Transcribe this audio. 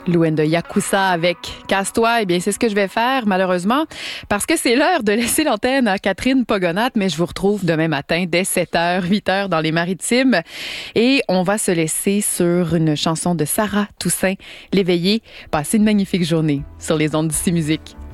Louenda Yakuza avec Casse-toi. Eh bien, c'est ce que je vais faire, malheureusement, parce que c'est l'heure de laisser l'antenne à Catherine Pogonat, mais je vous retrouve demain matin dès 7h, 8h dans les Maritimes. Et on va se laisser sur une chanson de Sarah Toussaint, L'éveillé. Passez une magnifique journée sur les ondes d'ici Musique.